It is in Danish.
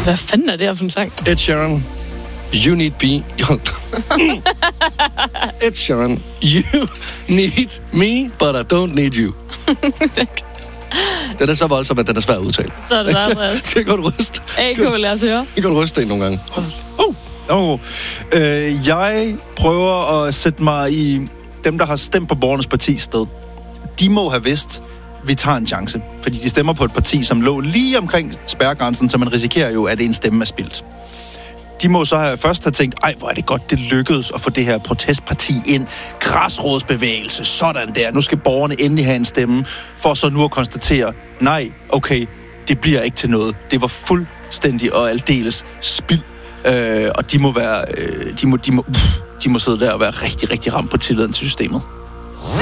Hvad fanden er det her for en sang? Ed Sheeran, You Need Me. Ed Sheeran, You Need Me, but I Don't Need You. Den er så voldsom, at den er svær at udtale. Så er det der, Andreas. Kan jeg godt ryste? AK, lad os høre. Jeg kan godt ryste en nogle gange. Jeg prøver at sætte mig i dem, der har stemt på Borgernes Parti sted. De må have vidst, vi tager en chance. Fordi de stemmer på et parti, som lå lige omkring spærregrænsen, så man risikerer jo, at en stemme er spildt. De må så først have tænkt, ej, hvor er det godt, det lykkedes at få det her protestparti ind. Græsrådsbevægelse, sådan der. Nu skal borgerne endelig have en stemme, for så nu at konstatere, nej, okay, det bliver ikke til noget. Det var fuldstændig og aldeles spild. Og de må sidde der og være rigtig, rigtig ramt på tilliden til systemet.